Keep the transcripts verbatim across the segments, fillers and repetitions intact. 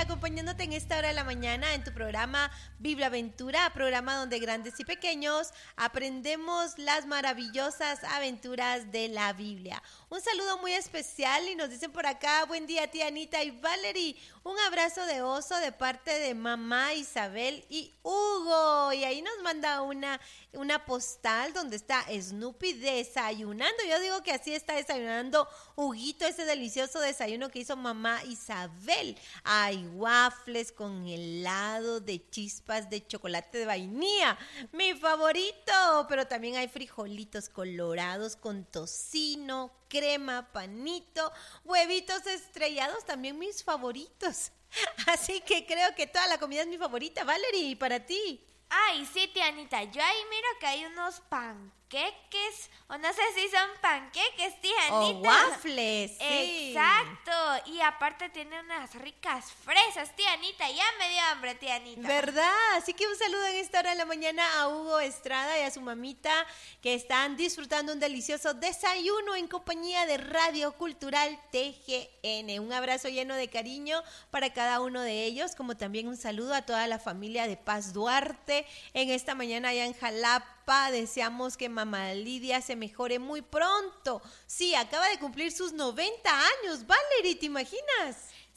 acompañándote en esta hora de la mañana en tu programa Biblia Aventura, programa donde grandes y pequeños aprendemos las maravillosas aventuras de la Biblia. Un saludo muy especial y nos dicen por acá, buen día tía Anita y Valerie, un abrazo de oso de parte de mamá Isabel y Hugo. Y ahí nos manda una, una postal donde está Snoopy desayunando. Yo digo que así está desayunando Huguito, ese delicioso desayuno que hizo mamá Isabel. Hay waffles con helado de chispas de chocolate de vainilla, mi favorito, pero también hay frijolitos colorados con tocino, crema, panito, huevitos estrellados, también mis favoritos. Así que creo que toda la comida es mi favorita, Valerie, ¿y para ti? Ay, sí, tía Anita, yo ahí miro que hay unos panqueques, o no sé si son panqueques, tía Anita. O waffles, sí. Exacto, y aparte tiene unas ricas fresas, tía Anita, ya me dio hambre, tía Anita. ¿Verdad? Así que un saludo en esta hora de la mañana a Hugo Estrada y a su mamita que están disfrutando un delicioso desayuno en compañía de Radio Cultural T G N. Un abrazo lleno de cariño para cada uno de ellos, como también un saludo a toda la familia de Paz Duarte en esta mañana allá en Jalapa. Deseamos que mamá Lidia se mejore muy pronto. Sí, acaba de cumplir sus noventa años. Valerie, ¿te imaginas?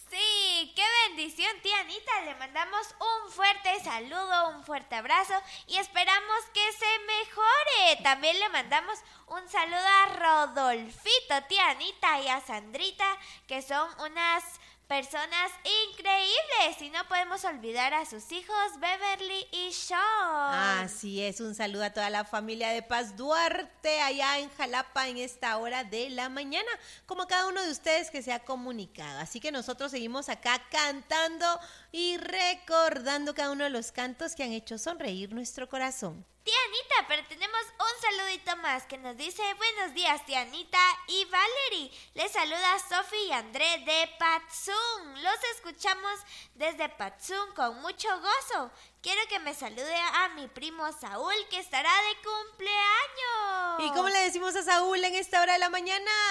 Sí, qué bendición, tía Anita. Le mandamos un fuerte saludo, un fuerte abrazo y esperamos que se mejore. También le mandamos un saludo a Rodolfito, tía Anita, y a Sandrita, que son unas personas increíbles, y no podemos olvidar a sus hijos Beverly y Sean. Así es, un saludo a toda la familia de Paz Duarte allá en Jalapa en esta hora de la mañana, como cada uno de ustedes que se ha comunicado. Así que nosotros seguimos acá cantando y recordando cada uno de los cantos que han hecho sonreír nuestro corazón. Tía Anita, pero tenemos un saludito más que nos dice buenos días tía Anita y Valerie. Les saluda Sofi y André de Patzún. Los escuchamos desde Patzún con mucho gozo. Quiero que me salude a mi primo Saúl, que estará de cumpleaños. ¿Y cómo le decimos a Saúl en esta hora de la mañana?